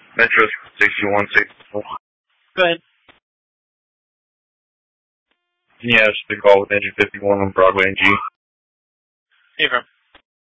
Metro 6164. Go ahead. Yeah, it's the call with engine 51 on Broadway and G. Hey, from.